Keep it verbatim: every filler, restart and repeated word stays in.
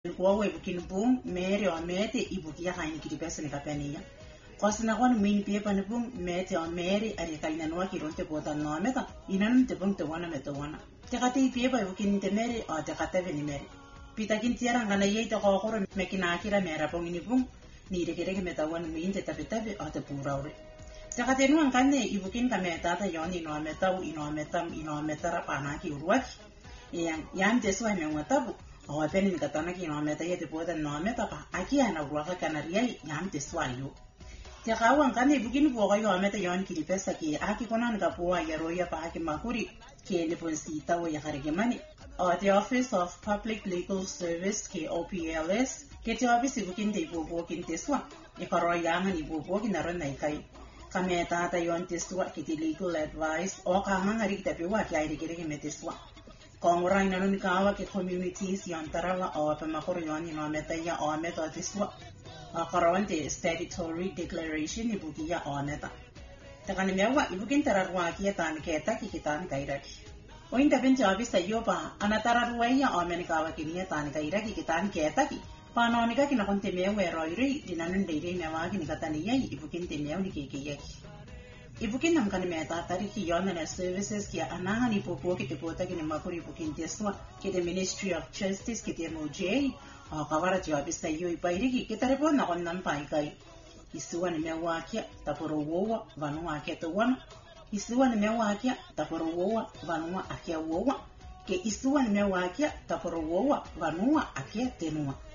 Kwa ibukin bung mere o mete ibukia haini kiripesa ni kapenia. Kosina kwa main pepa ni bung mete o mere ari kaina noa kironte bota no meta inanum te bung te wana meta wana. Te kate pepa ibukin te mere o te kate veni mere. Pitakin tiara ngana yei te kokoro mekina akira mera bung ni bung ni rekereke meta wana main te tape tape o te puraure. Te kate nuan kane ibukin ka meta ta yoni no metau ino metam ino metara panaki uruaki. Yang yang te suai me ngatabu. O apeni nikatana ki no meta ye te poda no meta pa aki ana uruaka kanaria yam te swayo te kawan kane bugin bo ga yo meta yon ki pesa ki aki konan ga po ya roya pa aki makuri ke le ponsita wo ya harige mani o the Office of Public Legal Service ke O P L S ke te office bugin te bo bo kin te swa e karo ya ngani bo bo kin ron nai kai kameta ta yon te swa ki te legal advice o ka mangari te pe wa ki ai rige me te swa Kongurai na nuni kawa ke communities yon tarawa o pa makoro yon ino meta ya o meta tiswa a karawante statutory declaration ibuki ya o meta takani mewa ibukin tararwa ki tan ke ta ki kitan kairaki o inda benja abisa yoba ana tararwa ya o meni kawa ki ni tan kairaki kitan ke ta ki panonika ki na konte mewa roiri dinanun deire mewa ki nikatani ya ibukin te mewa ni ke ke yaki Ibukin nam kan meta tariki yona na services kia anaha ni popo ki te pota ki ni makuri ibukin teswa ki te Ministry of Justice ki te M O J o kawara jiwabisa iyo ipairiki ki tarepo na kon nan paikai isuwa ni mewa kia taporo wowa vanua akia te wana isuwa ni mewa akia taporo wowa vanua akia wowa ke isuwa ni mewa akia taporo wowa vanua akia tenua